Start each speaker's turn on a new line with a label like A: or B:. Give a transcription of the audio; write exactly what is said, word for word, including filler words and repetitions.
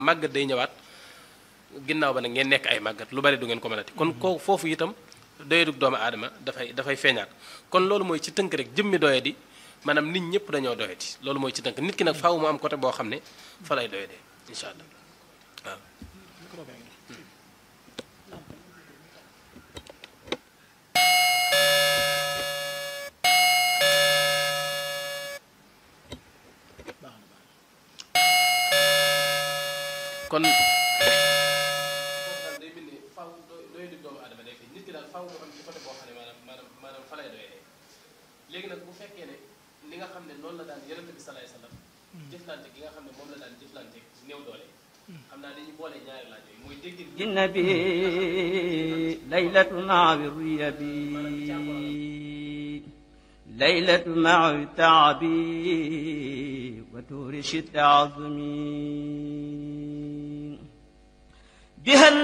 A: màggat day ñëwaat ginnaaw ba nag ngeen nekk ay màggat lu bari du ngeen ko mënati kon koo foofu itam doyadug doomu aadama dafay dafay feeñaat kon loolu mooy ci tënk rek jëmmi doyadi maanaam nit ñëpp dañoo doyadi loolu mooy ci tënk nit ki nag faaw mu am côté boo xam ne fa lay doyadee incha allah waaw. kon day bind faaw doyadi doomu aadama day nit ki daal faaw mu am ci côté boo xam ne maanaam maanaam maanaam fa lay doyadee léegi nag bu fekkee ne li nga xam ne noonu la daan yonent bi salaay salaam jëflante gi nga xam ne moom la daan jëflante néew doole xam naa dañuy boole ñaari laaj yooyu mooy déggin
B: jinna bi laylatu maawi ruya bi laylatu maawi taabi wa tuuri shidda azmi